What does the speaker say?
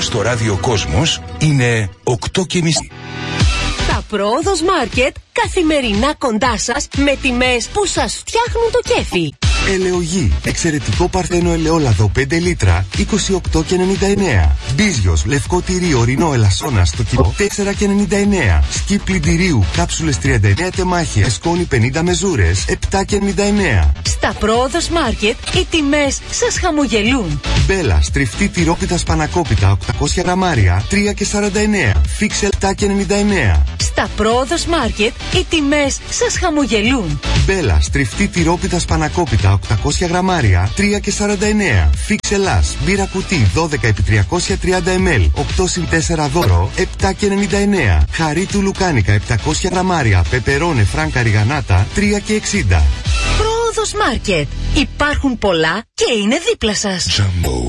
στο ράδιο Κόσμος είναι 8:30. Τα Πρόοδος Μάρκετ καθημερινά κοντά σας με τιμές που σας φτιάχνουν το κέφι. Ελαιογή, εξαιρετικό παρθένο ελαιόλαδο 5 λίτρα, 28,99. Μπίζιος, λευκό τυρί ορεινό ελασσόνα στο κιλό, 4,99. Σκι πλυντηρίου, κάψουλες 39 τεμάχια, σκόνη 50 μεζούρες, 7,99. Στα Πρόοδος Μάρκετ οι τιμές σας χαμογελούν. Μπέλα, στριφτή τυρόπιτα σπανακόπιτα, 800 γραμμάρια, 3,49. Φίξελ, 7,99. Στα Πρόοδος Μάρκετ οι τιμές σας χαμογελούν. Μπέλα, στριφτή τυρόπιτα σπανακόπιτα, 800 γραμμάρια, 3,49. Φίξελας, μπύρα κουτί 12x330 ml, 8+4 δώρο, 7,99. Χαρί του λουκάνικα 700 γραμμάρια, πεπερώνε φράνκα ριγανάτα, 3,60. Πρόοδος Μάρκετ. Υπάρχουν πολλά και είναι δίπλα σας.